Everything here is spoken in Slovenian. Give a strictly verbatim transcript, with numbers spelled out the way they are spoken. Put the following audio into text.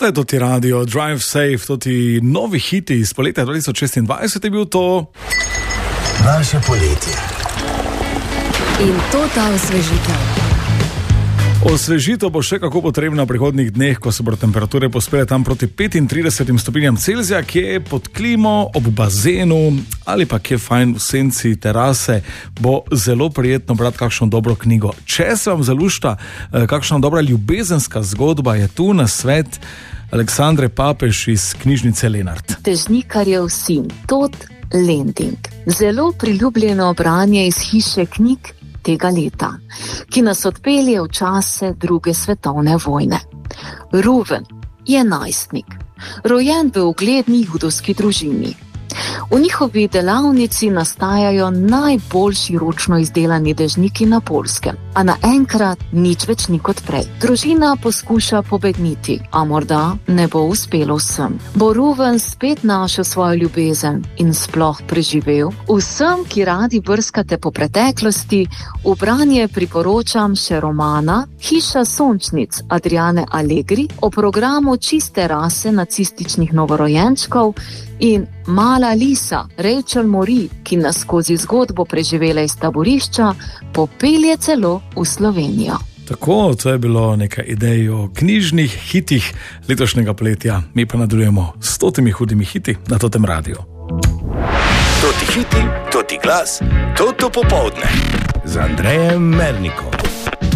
To je to ti radio, Drive Safe, to ti novi hiti iz poletja dva tisoč šestindvajset je bil to. Naše poletje. In to ta osvežitev. Osvežitev bo še kako potrebna v prihodnjih dneh, ko se bodo temperature pospele tam proti petintridesetim stopinjam Celzija, kje pod klimo, ob bazenu ali pa kje fajn v senci terase, bo zelo prijetno brati kakšno dobro knjigo. Če se vam zalušta kakšna dobra ljubezenska zgodba, je tu na svet Aleksandre Papež iz knjižnice Lenart. Dežnikarjev sin, Todd Lending. Zelo priljubljeno branje iz hiše knjig tega leta, ki nas odpelje v čase druge svetovne vojne. Ruven je najstnik, rojen v ugledni judovski družini. V njihovi delavnici nastajajo najboljši ročno izdelani dežniki na Poljskem, a naenkrat nič več ni kot prej. Družina poskuša pobegniti, a morda ne bo uspelo vsem. Bo Ruven spet našel svojo ljubezen in sploh preživel? Vsem, ki radi brskate po preteklosti, v branje priporočam še romana Hiša sončnic Adriane Allegri o programu čiste rase nacističnih novorojenčkov in Mala Lisa Rachel Mori, ki nas skozi zgodbo preživela iz taborišča, popelje celo v Slovenijo. Tako, to je bilo nekaj idej o knjižnih hitih letošnjega poletja. Mi pa nadaljujemo s stotimi hudimi hiti na totem radiju. Toti hiti, toti glas, toto popoldne z Andrejem Mernikom.